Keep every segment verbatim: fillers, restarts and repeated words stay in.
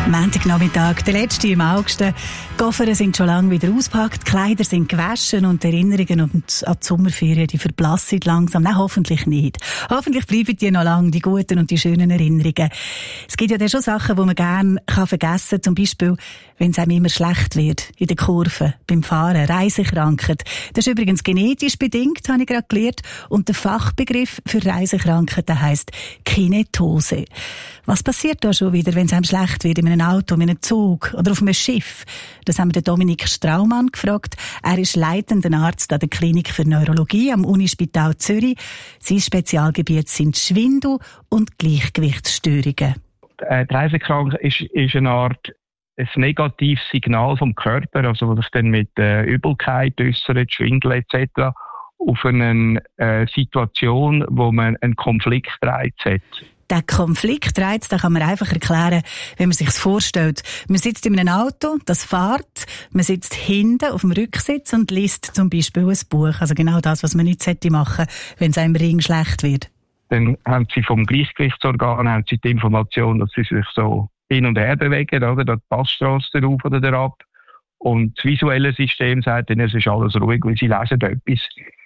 Montagnachmittag, der letzte im August. Die Koffer sind schon lange wieder ausgepackt, die Kleider sind gewaschen und die Erinnerungen an die Sommerferien, die verblassen langsam. Nein, hoffentlich nicht. Hoffentlich bleiben die noch lange, die guten und die schönen Erinnerungen. Es gibt ja dann schon Sachen, die man gerne vergessen kann. Zum Beispiel, wenn es einem immer schlecht wird, in der Kurve, beim Fahren, Reisekrankheit. Das ist übrigens genetisch bedingt, habe ich gerade gelernt. Und der Fachbegriff für Reisekrankheiten heisst Kinetose. Was passiert da schon wieder, wenn es einem schlecht wird, in einem Auto, in einem Zug oder auf einem Schiff? Das haben wir den Dominik Straumann gefragt. Er ist leitender Arzt an der Klinik für Neurologie am Unispital Zürich. Sein Spezialgebiet sind Schwindel und Gleichgewichtsstörungen. Die Reisekrankheit ist, ist eine Art ein negatives Signal vom Körper, also was sich dann mit äh, Übelkeit äußert, Schwindel et cetera, auf eine äh, Situation, wo man einen Konfliktreiz hat. Der Konfliktreiz, den kann man einfach erklären, wenn man sich vorstellt. Man sitzt in einem Auto, das fährt, man sitzt hinten auf dem Rücksitz und liest zum Beispiel ein Buch. Also genau das, was man nicht machen sollte, wenn es einem Ring schlecht wird. Dann haben sie vom Gleichgewichtsorgan haben sie die Information, dass sie sich so hin und her bewegen, oder? Da passt Strasse drauf oder drauf. Und das visuelle System sagt dann, es ist alles ruhig, weil sie lesen etwas.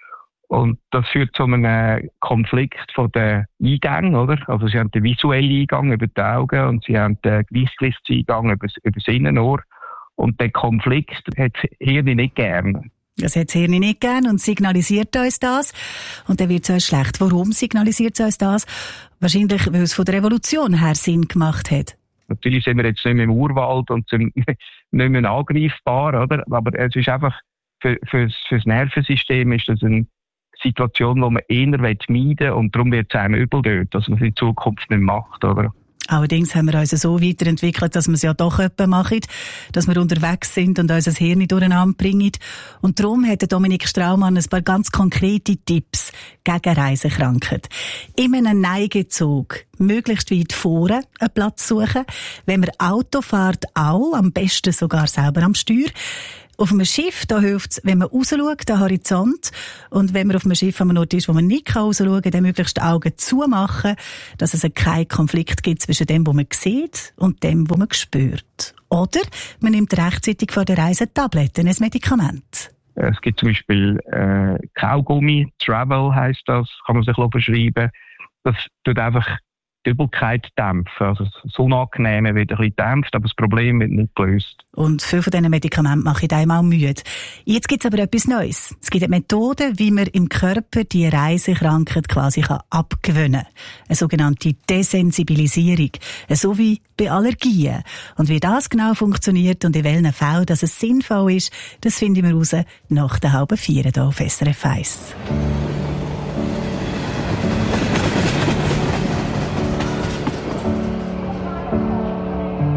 Und das führt zu einem Konflikt von den Eingängen, oder? Also sie haben den visuellen Eingang über die Augen und sie haben den Gleichgewichtseingang über, über das Innenohr. Und den Konflikt hat das Hirn nicht gern. Das hat das Hirn nicht gern und signalisiert uns das. Und dann wird es uns schlecht. Warum signalisiert es uns das? Wahrscheinlich, weil es von der Revolution her Sinn gemacht hat. Natürlich sind wir jetzt nicht mehr im Urwald und sind nicht mehr angreifbar, oder? Aber es ist einfach, für, für, für das Nervensystem ist das eine Situation, die man eher meiden will und darum wird es einem übel dort, dass man es in Zukunft nicht macht, oder? Allerdings haben wir uns so weiterentwickelt, dass wir es ja doch öppe machen, dass wir unterwegs sind und unser Hirn nicht durcheinander bringen. Und darum hat Dominik Straumann ein paar ganz konkrete Tipps gegen Reisekrankheit. In einem Neigezug möglichst weit vorne einen Platz suchen. Wenn man Auto fährt, auch, am besten sogar selber am Steuer. Auf einem Schiff, da hilft es, wenn man rausschaut, den Horizont. Und wenn man auf einem Schiff an einem Ort ist, wo man nicht rausschauen kann, dann möglichst die Augen zumachen, dass es keinen Konflikt gibt zwischen dem, was man sieht, und dem, was man spürt. Oder man nimmt rechtzeitig vor der Reise Tabletten, ein Medikament. Es gibt zum Beispiel äh, Kaugummi, Travel heisst das, kann man sich verschreiben. Das tut einfach die Übelkeit dämpfen. Also das Unangenehme wird ein bisschen dämpft, aber das Problem wird nicht gelöst. Und viele von diesen Medikamenten machen einem auch müde. Jetzt gibt es aber etwas Neues. Es gibt eine Methode, wie man im Körper die Reisekrankheit quasi kann abgewöhnen kann. Eine sogenannte Desensibilisierung. So wie bei Allergien. Und wie das genau funktioniert und in welchen Fällen dass es sinnvoll ist, das finden wir raus nach der halben vier hier auf S R F eins.